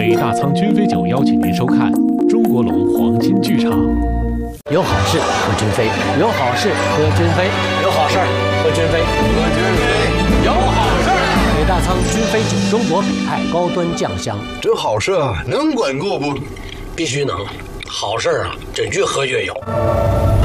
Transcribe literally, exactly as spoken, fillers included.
北大仓君飞酒邀请您收看中国龙黄金剧场。 有好事喝君飞，有好事喝君飞，有好事喝君飞，喝君飞，有好事。北大仓君飞酒，中国北派高端酱香。 这好事啊，能管够不？ 必须能，好事啊，这越喝越有。